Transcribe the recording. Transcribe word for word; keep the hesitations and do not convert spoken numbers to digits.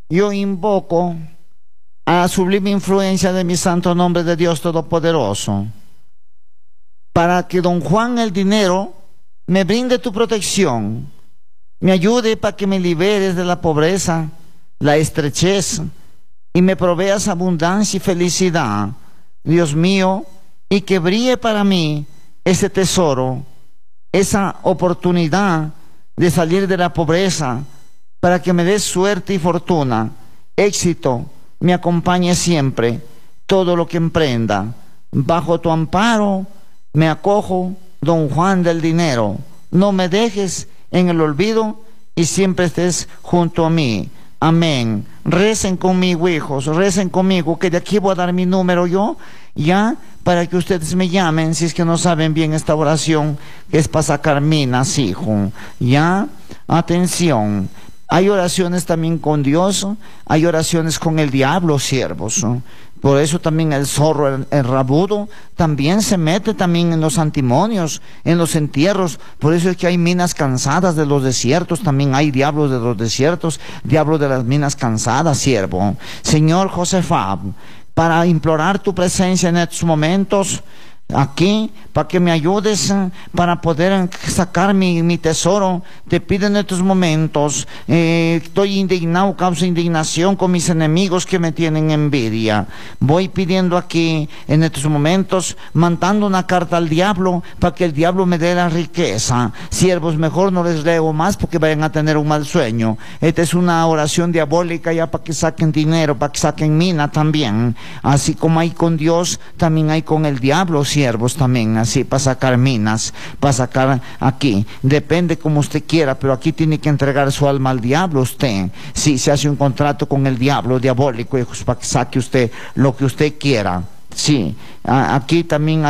yo invoco a la sublime influencia de mi santo nombre de Dios Todopoderoso, para que don Juan el dinero me brinde tu protección, me ayude para que me liberes de la pobreza, la estrechez, y me proveas abundancia y felicidad, Dios mío, y que brille para mí ese tesoro, esa oportunidad de salir de la pobreza, para que me des suerte y fortuna, éxito, me acompañe siempre, todo lo que emprenda. Bajo tu amparo me acojo, don Juan del dinero, no me dejes en el olvido y siempre estés junto a mí. Amén. Recen conmigo, hijos, recen conmigo, que de aquí voy a dar mi número yo, ya, para que ustedes me llamen, si es que no saben bien esta oración, que es para sacar minas, hijo. Ya, atención. Hay oraciones también con Dios, hay oraciones con el diablo, siervos. Por eso también el zorro, el, el rabudo, también se mete también en los antimonios, en los entierros. Por eso es que hay minas cansadas de los desiertos, también hay diablos de los desiertos, diablos de las minas cansadas, siervo. Señor Josefat, para implorar tu presencia en estos momentos, aquí, para que me ayudes para poder sacar mi, mi tesoro, te pido en estos momentos, eh, estoy indignado, causa indignación con mis enemigos que me tienen envidia. Voy pidiendo aquí, en estos momentos, mandando una carta al diablo, para que el diablo me dé la riqueza. Siervos, mejor no les leo más, porque vayan a tener un mal sueño. Esta es una oración diabólica ya para que saquen dinero, para que saquen mina también. Así como hay con Dios, también hay con el diablo, siervos también, así, para sacar minas, para sacar aquí, depende como usted quiera, pero aquí tiene que entregar su alma al diablo usted, si se hace un contrato con el diablo diabólico, hijos, para que saque usted lo que usted quiera, sí, aquí también